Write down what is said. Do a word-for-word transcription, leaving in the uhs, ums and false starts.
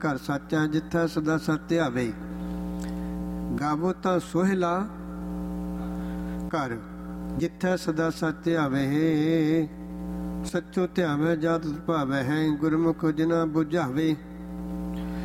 ਘਰ ਸਾਚਾ ਜਿੱਥੈ ਸਦਾ ਸਤਿ ਆਵੇ। ਗਾਵੋ ਤਾਂ ਸੋਹਿਲਾ ਘਰ ਜਿੱਥੈ ਸਦਾ ਸਤਿ ਆਵੇ। ਸੱਚੋ ਧਿਆਵੈ ਜਦ ਭਾਵੈ ਹੈ ਗੁਰਮੁਖ ਜਿਨਾ ਬੁਝਾਵੇ।